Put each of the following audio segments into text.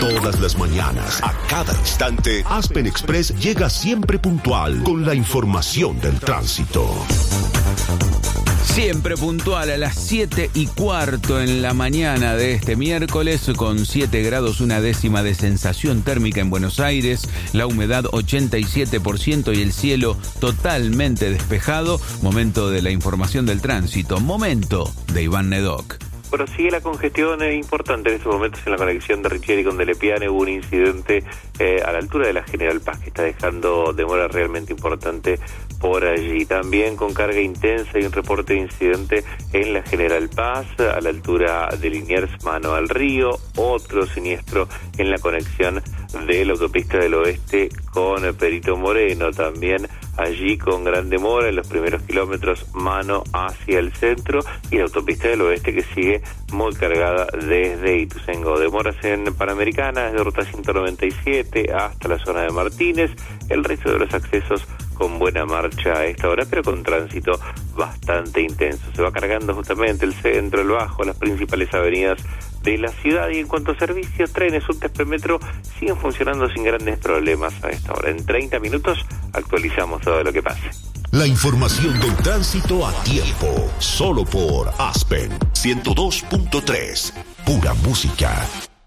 Todas las mañanas, a cada instante, Aspen Express llega siempre puntual con la información del tránsito. Siempre puntual a las 7:15 en la mañana de este miércoles, con 7 grados una décima de sensación térmica en Buenos Aires, la humedad 87% y el cielo totalmente despejado. Momento de la información del tránsito, momento de Iván Nedoc. Pero sigue la congestión importante en estos momentos en la conexión de Richieri con Delepiane. Hubo un incidente a la altura de la General Paz que está dejando demora realmente importante por allí. También con carga intensa y un reporte de incidente en la General Paz, a la altura de Liniers, mano al río. Otro siniestro en la conexión de la autopista del oeste con Perito Moreno. También allí con gran demora en los primeros kilómetros, mano hacia el centro, y la autopista del oeste que sigue muy cargada desde Ituzaingó. Demoras en Panamericana, desde ruta 197 hasta la zona de Martínez. El resto de los accesos con buena marcha a esta hora, pero con tránsito bastante intenso. Se va cargando justamente el centro, el bajo, las principales avenidas de la ciudad. Y en cuanto a servicios, trenes, subtes, premetro siguen funcionando sin grandes problemas a esta hora. En 30 minutos actualizamos todo lo que pase. La información del tránsito a tiempo, solo por Aspen 102.3, pura música.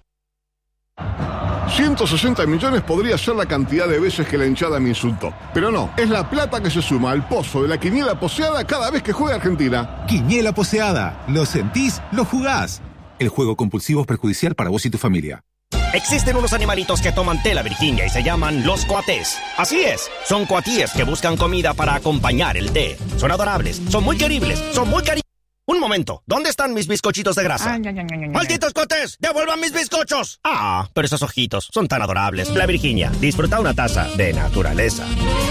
160 millones podría ser la cantidad de veces que la hinchada me insultó. Pero no, es la plata que se suma al pozo de la quiniela poseada cada vez que juega Argentina. Quiniela poseada. Lo sentís, lo jugás. El juego compulsivo es perjudicial para vos y tu familia. Existen unos animalitos que toman té, la Virginia, y se llaman los coatés. Así es, son coatíes que buscan comida para acompañar el té. Son adorables, son muy queribles, son muy cariñosos. Un momento, ¿dónde están mis bizcochitos de grasa? ¡Malditos coatés! ¡Devuelvan mis bizcochos! Ah, pero esos ojitos son tan adorables. La Virginia, disfruta una taza de naturaleza.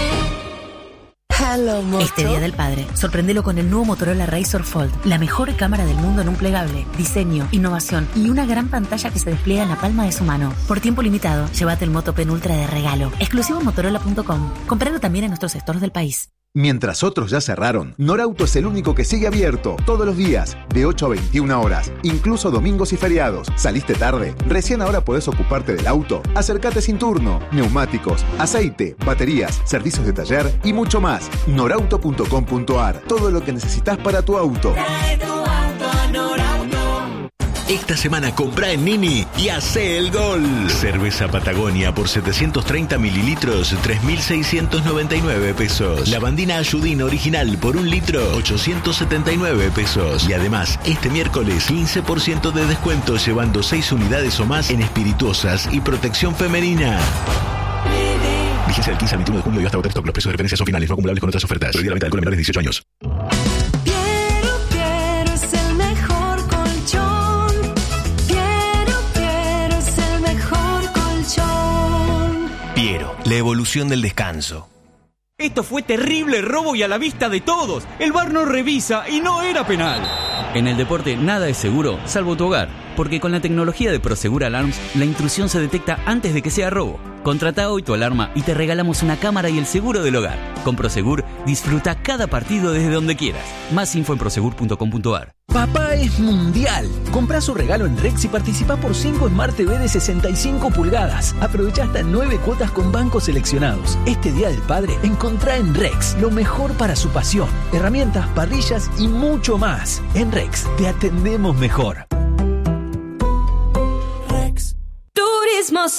Este Día del Padre, sorprendelo con el nuevo Motorola Razr Fold, la mejor cámara del mundo en un plegable, diseño, innovación y una gran pantalla que se despliega en la palma de su mano. Por tiempo limitado, llévate el Moto Pen Ultra de regalo, exclusivo en Motorola.com. Compralo también en nuestros stores del país. Mientras otros ya cerraron, Norauto es el único que sigue abierto todos los días, de 8 a 21 horas, incluso domingos y feriados. ¿Saliste tarde? Recién ahora podés ocuparte del auto. Acércate sin turno. Neumáticos, aceite, baterías, servicios de taller y mucho más. Norauto.com.ar. Todo lo que necesitas para tu auto. Trae tu auto a Norauto. Esta semana compra en Nini y hace el gol. Cerveza Patagonia por 730 mililitros, 3.699 pesos. Lavandina Ayudín original por 1 litro, 879 pesos. Y además, este miércoles, 15% de descuento llevando 6 unidades o más en espirituosas y protección femenina. Vigencia del 15 al 21 de junio y hasta agotar stock. Los precios de referencia son finales, no acumulables con otras ofertas. Prohibida la venta de alcohol a menores de 18 años. La evolución del descanso. Esto fue terrible robo y a la vista de todos. El VAR no revisa y no era penal. En el deporte nada es seguro, salvo tu hogar. Porque con la tecnología de Prosegur Alarms, la intrusión se detecta antes de que sea robo. Contrata hoy tu alarma y te regalamos una cámara y el seguro del hogar. Con Prosegur, disfruta cada partido desde donde quieras. Más info en prosegur.com.ar. Papá es mundial. Comprá su regalo en Rex y participá por 5 Smart TV de 65 pulgadas. Aprovecha hasta 9 cuotas con bancos seleccionados. Este Día del Padre, encontrá en Rex lo mejor para su pasión. Herramientas, parrillas y mucho más. En Rex, te atendemos mejor. Rex. Turismo